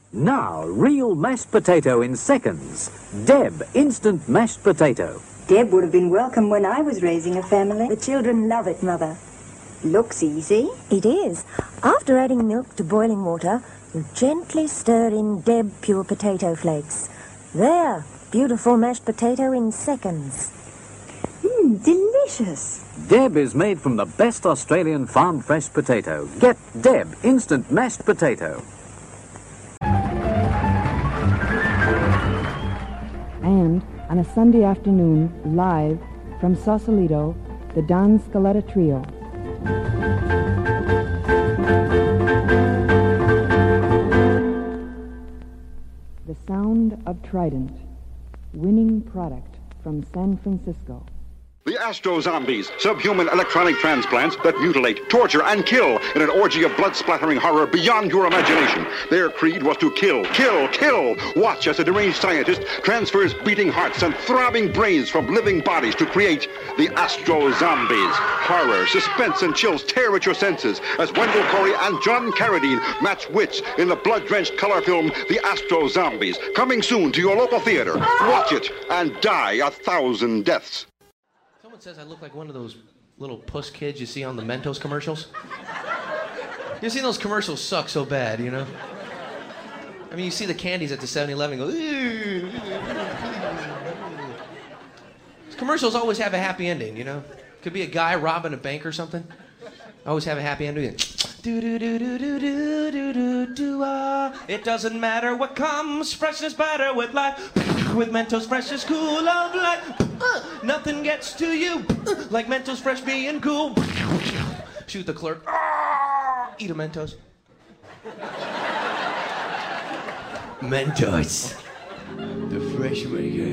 Now, real mashed potato in seconds. Deb Instant Mashed Potato. Deb would have been welcome when I was raising a family. The children love it, Mother. Looks easy. It is. After adding milk to boiling water, you gently stir in Deb pure potato flakes. There, beautiful mashed potato in seconds. Delicious. Deb is made from the best Australian farm fresh potato. Get Deb Instant Mashed Potato. And on a Sunday afternoon, live from Sausalito, the Don Scaletta Trio. The Sound of Trident, winning product from San Francisco. The Astro Zombies, subhuman electronic transplants that mutilate, torture, and kill in an orgy of blood-splattering horror beyond your imagination. Their creed was to kill, kill, kill. Watch as a deranged scientist transfers beating hearts and throbbing brains from living bodies to create the Astro Zombies. Horror, suspense, and chills tear at your senses as Wendell Corey and John Carradine match wits in the blood-drenched color film The Astro Zombies. Coming soon to your local theater. Watch it and die 1,000 deaths. Someone says I look like one of those little puss kids you see on the Mentos commercials. You see those commercials suck so bad, you know? I mean, you see the candies at the 7-Eleven and go, "Ew." These commercials always have a happy ending, you know? Could be a guy robbing a bank or something. Always have a happy ending. Do do do do do do do do do ah. It doesn't matter what comes, freshness better with life. With Mentos Fresh is cool of life. Nothing gets to you like Mentos Fresh being cool. Shoot the clerk. Eat a Mentos. Mentos. The fresh way.